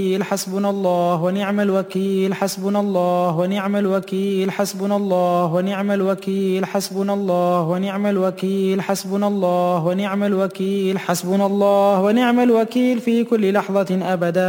حسبنا الله ونعم الوكيل حسبنا الله ونعم الوكيل حسبنا الله ونعم الوكيل حسبنا الله ونعم الوكيل حسبنا الله ونعم الوكيل حسبنا الله ونعم الوكيل في كل لحظة أبدا.